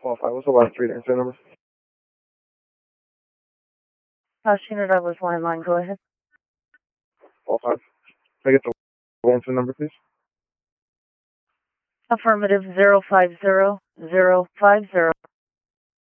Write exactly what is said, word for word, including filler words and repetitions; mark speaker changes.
Speaker 1: Four five. What's the last three answer number?
Speaker 2: Last unit, I was landline. Go ahead.
Speaker 1: Four five. Can I get the answer number, please?
Speaker 2: Affirmative. Zero five zero zero five zero.